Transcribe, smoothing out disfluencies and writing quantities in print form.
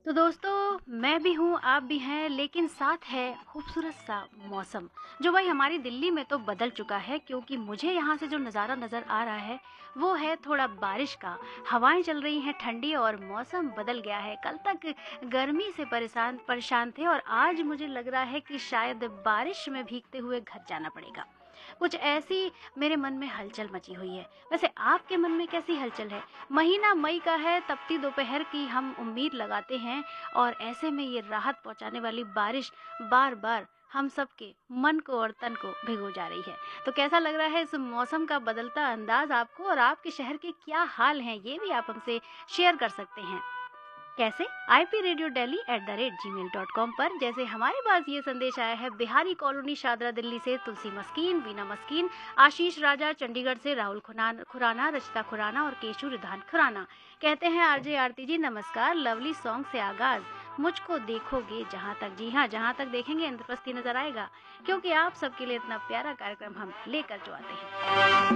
तो दोस्तों मैं भी हूँ, आप भी हैं, लेकिन साथ है खूबसूरत सा मौसम जो भाई हमारी दिल्ली में तो बदल चुका है क्योंकि मुझे यहाँ से जो नज़ारा नज़र आ रहा है वो है थोड़ा बारिश का। हवाएं चल रही हैं ठंडी और मौसम बदल गया है। कल तक गर्मी से परेशान परेशान थे और आज मुझे लग रहा है कि शायद बारिश में भीगते हुए घर जाना पड़ेगा। कुछ ऐसी मेरे मन में हलचल मची हुई है। वैसे आपके मन में कैसी हलचल है? महीना मई का है, तपती दोपहर की हम उम्मीद लगाते हैं और ऐसे में ये राहत पहुंचाने वाली बारिश बार बार हम सबके मन को और तन को भिगो जा रही है। तो कैसा लग रहा है इस मौसम का बदलता अंदाज आपको, और आपके शहर के क्या हाल हैं ये भी आप हमसे शेयर कर सकते हैं। कैसे? ipradiodelhi@gmail.com पर। जैसे हमारे पास ये संदेश आया है बिहारी कॉलोनी शादरा दिल्ली से तुलसी मस्कीन, वीना मस्कीन, आशीष राजा चंडीगढ़ से, राहुल खुराना, रचिता खुराना और केशु रिधान खुराना। कहते हैं आरजे आरती जी नमस्कार, लवली सॉन्ग से आगाज मुझको देखोगे जहाँ तक। जी हाँ, जहाँ तक देखेंगे इंद्रप्रस्थी नजर आएगा क्योंकि आप सबके लिए इतना प्यारा कार्यक्रम हम लेकर जो आते हैं।